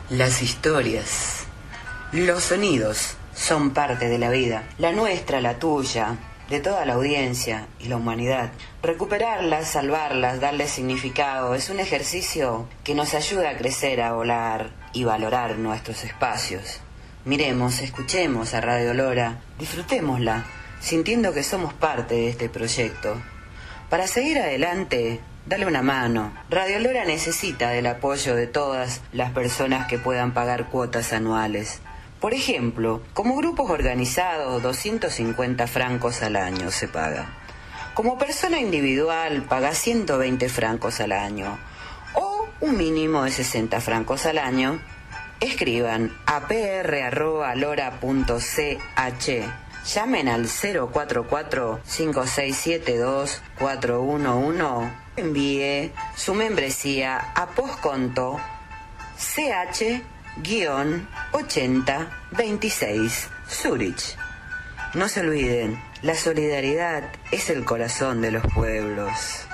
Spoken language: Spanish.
Las historias, los sonidos son parte de la vida, la nuestra, la tuya, de toda la audiencia y la humanidad. Recuperarlas, salvarlas, darles significado es un ejercicio que nos ayuda a crecer, a volar y valorar nuestros espacios. Miremos, escuchemos a Radio Lora, disfrutémosla, sintiendo que somos parte de este proyecto. Para seguir adelante, dale una mano. Radio Lora necesita del apoyo de todas las personas que puedan pagar cuotas anuales. Por ejemplo, como grupos organizados, 250 francos al año se paga. Como persona individual, paga 120 francos al año. O un mínimo de 60 francos al año. Escriban a pr@lora.ch. Llamen al 044-5672-411. Envíe su membresía a postconto CH-8026 Zurich. No se olviden, la solidaridad es el corazón de los pueblos.